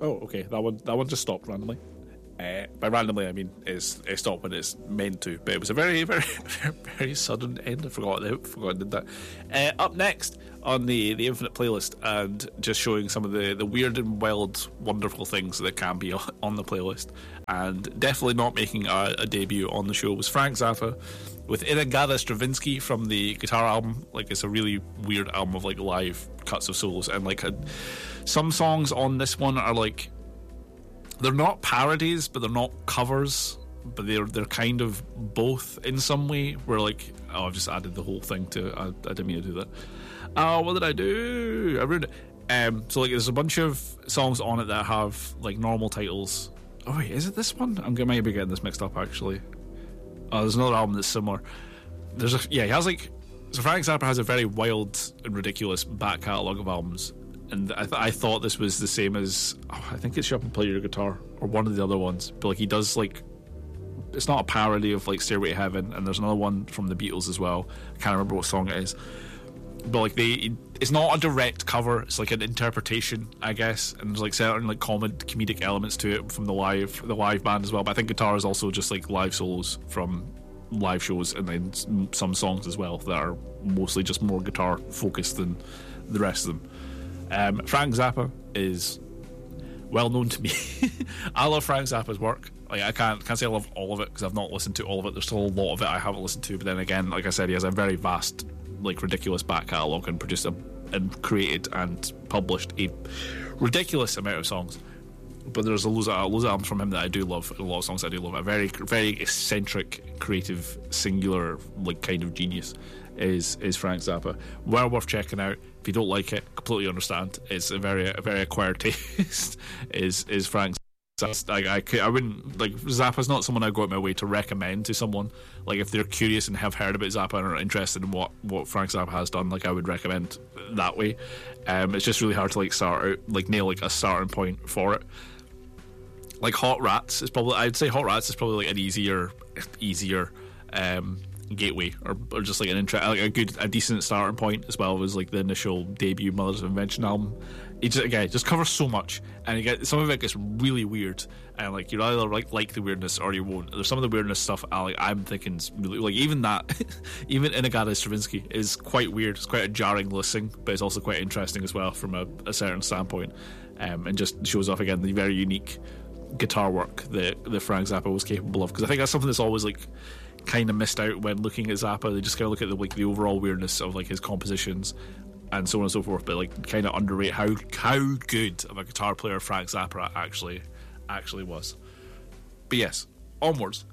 Oh, okay. That one just stopped randomly. By randomly, I mean it stopped when it's meant to. But it was a very, very, very sudden end. I forgot I did that. Up next on the Infinite playlist, and just showing some of the weird and wild, wonderful things that can be on the playlist, and definitely not making a debut on the show, was Frank Zappa with Inagata Stravinsky from the guitar album. Like, it's a really weird album of like live cuts of solos, and like some songs on this one are like, they're not parodies, but they're not covers, but they're kind of both in some way. Where like, oh, I've just added the whole thing to. I didn't mean to do that. What did I do? I ruined it. So like, there's a bunch of songs on it that have like normal titles. Oh wait, is it this one? I might be getting this mixed up actually. There's another album that's similar. He has like. So Frank Zappa has a very wild and ridiculous back catalogue of albums. And I thought this was the same as, I think it's Shut Up and Play Your Guitar, or one of the other ones. But like, he does like, it's not a parody of like Stairway to Heaven, and there's another one from the Beatles as well. I can't remember what song it is. But like, it's not a direct cover. It's like an interpretation, I guess. And there's like certain like comedic elements to it from the live band as well. But I think guitar is also just like live solos from live shows, and then some songs as well that are mostly just more guitar focused than the rest of them. Frank Zappa is well known to me. I love Frank Zappa's work. Like, I can't say I love all of it because I've not listened to all of it. There's still a lot of it I haven't listened to. But then again, like I said, he has a very vast, like, ridiculous back catalogue, and produced and created and published a ridiculous amount of songs. But there's loads of albums from him that I do love, and a lot of songs I do love. A very, very eccentric, creative, singular, like, kind of genius is Frank Zappa. Well worth checking out. If you don't like it, completely understand. It's a very acquired taste. is Frank Zappa. I wouldn't, like, Zappa's not someone I go out my way to recommend to someone. Like, if they're curious and have heard about Zappa and are interested in what Frank Zappa has done, like, I would recommend that way. It's just really hard to like start out, like, nail like a starting point for it. Like, Hot Rats is probably, I'd say Hot Rats is probably like an easier gateway, or just like a decent starting point, as well as like the initial debut Mothers of Invention album. It just covers so much, and some of it gets really weird, and like, you either like the weirdness or you won't. There's some of the weirdness stuff I'm thinking is really, like, even Inagata Stravinsky is quite weird. It's quite a jarring listen, but it's also quite interesting as well from a certain standpoint, and just shows off again the very unique guitar work that Frank Zappa was capable of. Because I think that's something that's always like kind of missed out when looking at Zappa. They just kind of look at the overall weirdness of like his compositions and so on and so forth, but like kind of underrate how good of a guitar player Frank Zappa actually was. But yes, onwards.